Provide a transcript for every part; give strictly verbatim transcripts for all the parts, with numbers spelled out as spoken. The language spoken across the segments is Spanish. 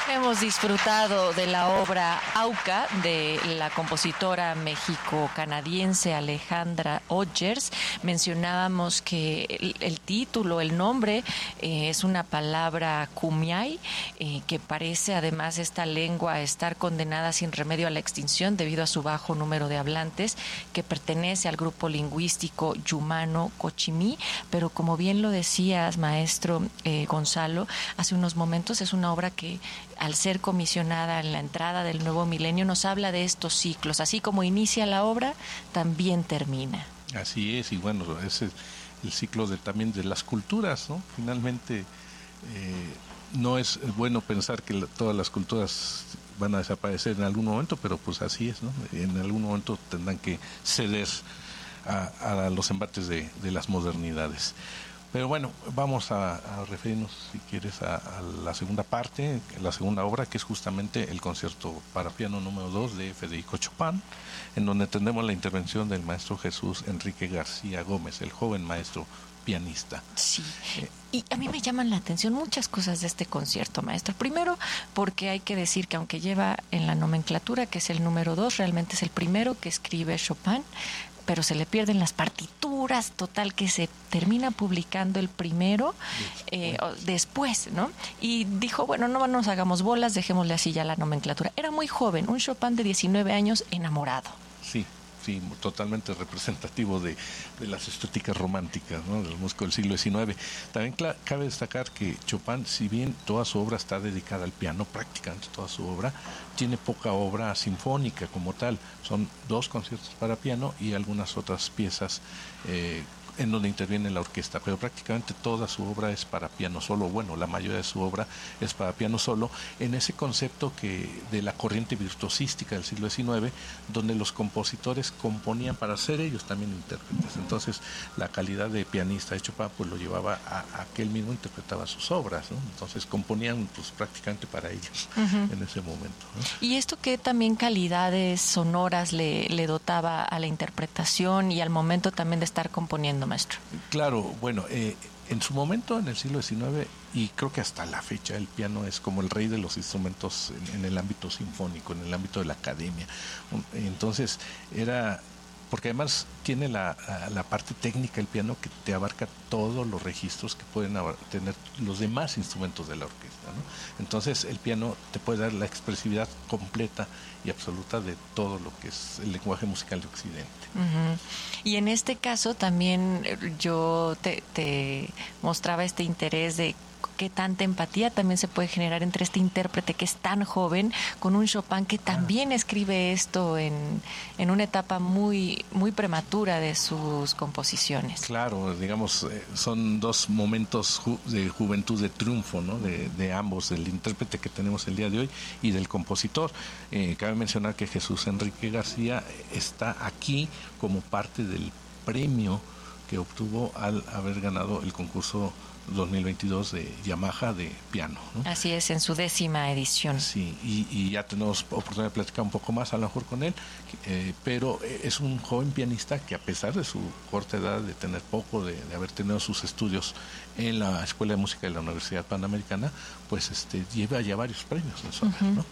Hemos disfrutado de la obra Auca de la compositora mexico-canadiense Alejandra Odgers. Mencionábamos que el, el título, el nombre, eh, es una palabra kumiai, eh, que parece además esta lengua estar condenada sin remedio a la extinción debido a su bajo número de hablantes, que pertenece al grupo lingüístico yumano-cochimí, pero como bien lo decías, maestro eh, Gonzalo, hace unos momentos, es una obra que al ser comisionada en la entrada del nuevo milenio, nos habla de estos ciclos. Así como inicia la obra, también termina. Así es, y bueno, ese es el ciclo de, también de las culturas, ¿no? Finalmente, eh, no es bueno pensar que la, todas las culturas van a desaparecer en algún momento, pero pues así es, ¿no? En algún momento tendrán que ceder a, a los embates de, de las modernidades. Pero bueno, vamos a, a referirnos, si quieres, a, a la segunda parte, la segunda obra, que es justamente el concierto para piano número dos de Federico Chopin, en donde tendremos la intervención del maestro Jesús Enrique García Gómez, el joven maestro pianista. Sí, y a mí me llaman la atención muchas cosas de este concierto, maestro. Primero, porque hay que decir que aunque lleva en la nomenclatura, que es el número dos, realmente es el primero que escribe Chopin, pero se le pierden las partituras, total que se termina publicando el primero eh, después, ¿no? Y dijo, bueno, no nos hagamos bolas, dejémosle así ya la nomenclatura. Era muy joven, un Chopin de diecinueve años enamorado. Sí, sí, totalmente representativo de, de las estéticas románticas, ¿no? Del músico del siglo diecinueve. También cl- cabe destacar que Chopin, si bien toda su obra está dedicada al piano, prácticamente toda su obra, tiene poca obra sinfónica como tal. Son dos conciertos para piano y algunas otras piezas eh, en donde interviene la orquesta, pero prácticamente toda su obra es para piano solo. Bueno, la mayoría de su obra es para piano solo, en ese concepto que de la corriente virtuosística del siglo diecinueve, donde los compositores componían para ser ellos también intérpretes. Entonces, la calidad de pianista de Chopin pues lo llevaba a, a que él mismo interpretaba sus obras, ¿no? Entonces, componían pues prácticamente para ellos uh-huh. en ese momento, ¿no? ¿Y esto qué también calidades sonoras le, le dotaba a la interpretación y al momento también de estar componiendo, maestro? Claro, bueno, eh, en su momento, en el siglo diecinueve, y creo que hasta la fecha, el piano es como el rey de los instrumentos en, en el ámbito sinfónico, en el ámbito de la academia. Entonces, era... porque además tiene la, la parte técnica el piano que te abarca todos los registros que pueden tener los demás instrumentos de la orquesta, ¿no? Entonces el piano te puede dar la expresividad completa y absoluta de todo lo que es el lenguaje musical de Occidente. Uh-huh. Y en este caso también yo te, te mostraba este interés de qué tanta empatía también se puede generar entre este intérprete que es tan joven con un Chopin que también escribe esto en, en una etapa muy, muy prematura de sus composiciones. Claro, digamos, eh, son dos momentos ju- de juventud, de triunfo, ¿no? De, de ambos, del intérprete que tenemos el día de hoy y del compositor. Eh, cabe mencionar que Jesús Enrique García está aquí como parte del premio que obtuvo al haber ganado el concurso dos mil veintidós de Yamaha de piano, ¿no? Así es, en su décima edición. Sí, y, y ya tenemos oportunidad de platicar un poco más a lo mejor con él, eh, pero es un joven pianista que a pesar de su corta edad, de tener poco, de, de haber tenido sus estudios en la Escuela de Música de la Universidad Panamericana, pues este lleva ya varios premios en su haber, uh-huh. ¿no?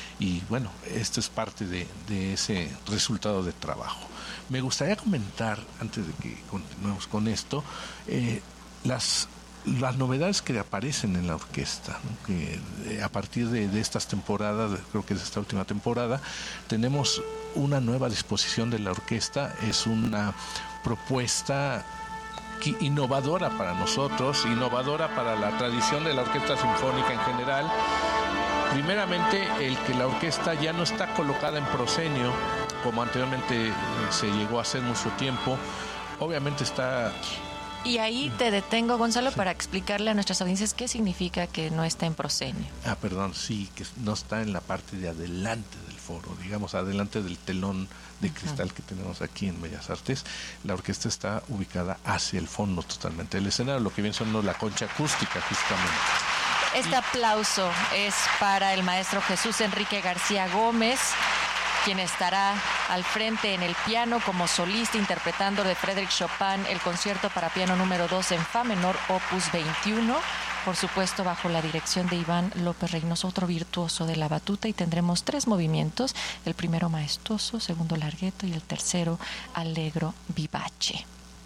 Y bueno, esto es parte de, de ese resultado de trabajo. Me gustaría comentar, antes de que continuemos con esto, eh, las las novedades que aparecen en la orquesta, ¿no? Que eh, a partir de, de estas temporadas, creo que es esta última temporada, tenemos una nueva disposición de la orquesta. Es una propuesta que, innovadora para nosotros, innovadora para la tradición de la orquesta sinfónica en general. Primeramente, el que la orquesta ya no está colocada en proscenio, como anteriormente eh, se llegó a hacer mucho tiempo. Obviamente está... Y ahí te detengo, Gonzalo, sí, para explicarle a nuestras audiencias qué significa que no está en proscenio. Ah, perdón, sí, que no está en la parte de adelante del foro, digamos, adelante del telón de uh-huh. cristal que tenemos aquí en Bellas Artes. La orquesta está ubicada hacia el fondo totalmente del escenario, lo que viene siendo la concha acústica, justamente. Este y... aplauso es para el maestro Jesús Enrique García Gómez, quien estará al frente en el piano como solista interpretando de Frédéric Chopin el concierto para piano número dos en fa menor opus veintiuno, por supuesto bajo la dirección de Iván López Reynoso, otro virtuoso de la batuta, y tendremos tres movimientos, el primero maestoso, segundo larghetto y el tercero allegro vivace.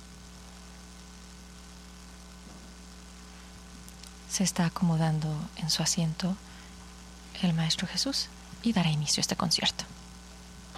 Se está acomodando en su asiento el maestro Jesús y dará inicio a este concierto.